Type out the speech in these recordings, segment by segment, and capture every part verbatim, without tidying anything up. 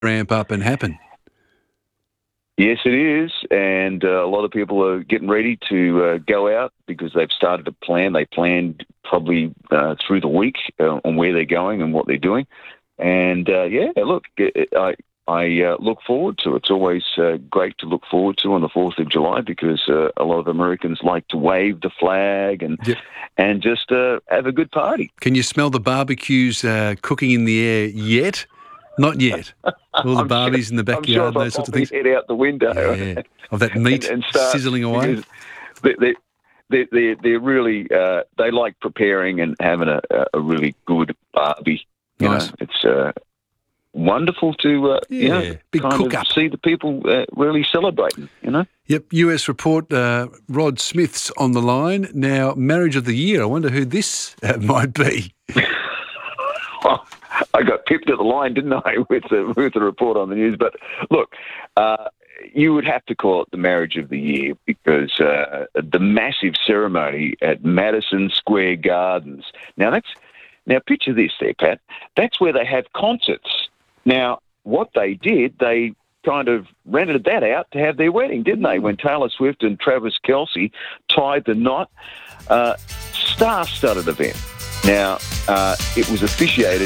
ramp up and happen. Yes, it is, and uh, a lot of people are getting ready to uh, go out because they've started to plan. They planned probably uh, through the week uh, on where they're going and what they're doing. And, uh, yeah, look, I, I uh, look forward to it. It's always uh, great to look forward to on the fourth of July because uh, a lot of Americans like to wave the flag and Yep. and just uh, have a good party. Can you smell the barbecues uh, cooking in the air yet? Not yet. All the I'm barbies sure, in the backyard I'm sure and those sorts of I'll things. head out the window. Yeah. Of that meat and, and start, sizzling away. They, they, they, they, they're really, uh, they like preparing and having a, a really good barbie. You Nice. know, it's uh, wonderful to, uh, Yeah, you know, big kind cook of up. see the people uh, really celebrating, you know. Yep, U S report, uh, Rod Smith's on the line. Now, marriage of the year, I wonder who this uh, might be. Well, I got pipped at the line, didn't I, with the, with the report on the news. But look, uh, you would have to call it the marriage of the year because uh, the massive ceremony at Madison Square Gardens. Now, that's now picture this there, Pat. That's where they have concerts. Now, what they did, they kind of rented that out to have their wedding, didn't they? When Taylor Swift and Travis Kelce tied the knot. Uh, star-studded event. Now, uh, it was officiated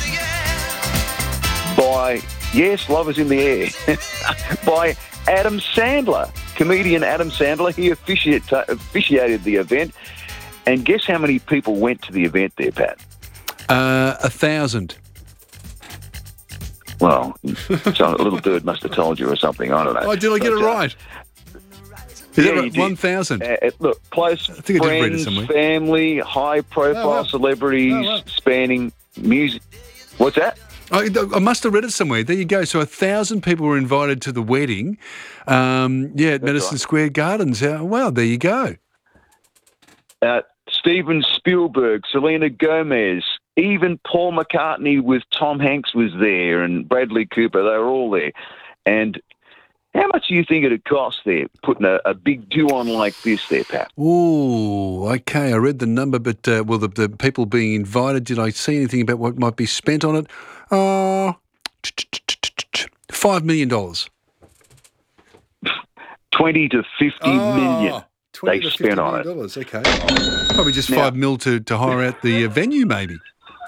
by, yes, Love is in the Air, by Adam Sandler, comedian Adam Sandler. He officiate, officiated the event. And guess how many people went to the event there, Pat? Uh, a thousand. Well, so a little bird must have told you or something. I don't know. Oh, did I get But, it uh, right? Is yeah, that you right? did. one thousand. Uh, uh, look, close think I did read it friends, somewhere. family, high-profile Oh, wow. celebrities Oh, wow. spanning music. What's that? I, I must have read it somewhere. There you go. So a thousand people were invited to the wedding. Um, yeah, at Madison right. Square Gardens. Uh, wow, there you go. Uh, Steven Spielberg, Selena Gomez, even Paul McCartney with Tom Hanks was there, and Bradley Cooper. They were all there. And how much do you think it'd cost there, putting a, a big do on like this there, Pat? Oh, okay. I read the number, but uh, well, the, the people being invited, did I see anything about what might be spent on it? Uh, five million dollars. Twenty to fifty million. Oh, twenty they to spent fifty on million it. dollars. Okay, probably just Now- five mil to, to hire out the uh, venue, maybe.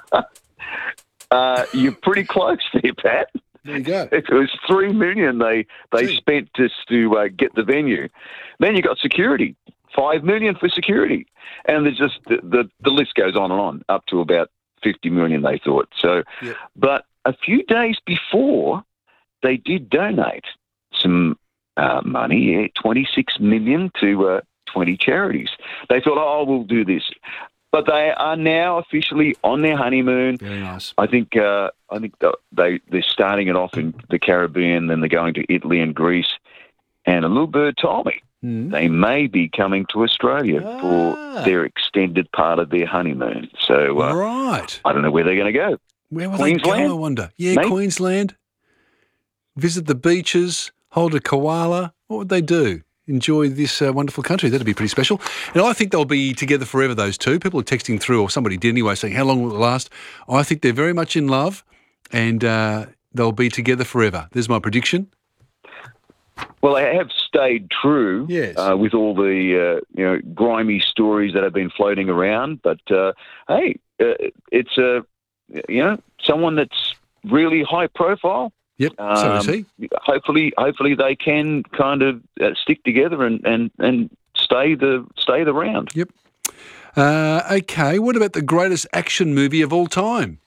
Uh, you're pretty close there, Pat. There you go. It was three million they they Gee. spent just to uh, get the venue. Then you got security, five million for security, and there's just the, the the list goes on and on up to about fifty million. They thought so, Yep. but a few days before, they did donate some uh, money, yeah, twenty-six million to uh, twenty charities. They thought, oh, we'll do this. But they are now officially on their honeymoon. Very nice. I think uh, I think they they're starting it off in the Caribbean, then they're going to Italy and Greece. And a little bird told me Mm. they may be coming to Australia Ah. for their extended part of their honeymoon. So uh, Right. I don't know where they're going to go. Where will they go, Queensland? I wonder? Yeah, Mate? Queensland. Visit the beaches, hold a koala. What would they do? Enjoy this uh, wonderful country. That'd be pretty special. And I think they'll be together forever, those two. People are texting through, or somebody did anyway, saying, how long will it last? I think they're very much in love, and uh, they'll be together forever. There's my prediction. Well, they have stayed true Yes. uh, with all the uh, you know grimy stories that have been floating around. But uh, hey, uh, it's a you know someone that's really high profile. Yep, so is he. Hopefully, hopefully they can kind of uh, stick together and, and, and stay the stay the round. Yep. Uh, okay, what about the greatest action movie of all time?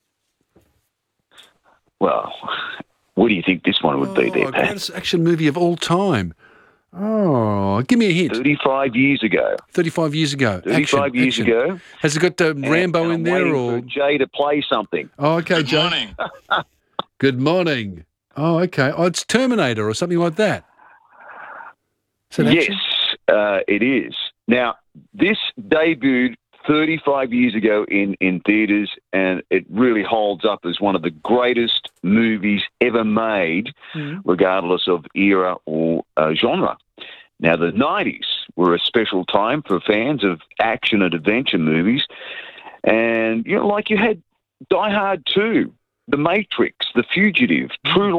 Well, what do you think this one would be there, Oh, Pat? greatest action movie of all time. Oh, give me a hint. Thirty-five years ago. thirty-five years ago. Thirty-five Action, years action. ago. Has it got uh, and- Rambo and in I'm there, waiting or? for Jay to play something? Oh, okay, Good Joe. morning. Good morning. Oh, okay. Oh, it's Terminator or something like that. Is that Yes, action? uh, it is. Now, this debuted thirty-five years ago in, in theatres, and it really holds up as one of the greatest movies ever made, Mhm. regardless of era or uh, genre. Now, the nineties were a special time for fans of action and adventure movies, and, you know, like you had Die Hard two, The Matrix, The Fugitive, True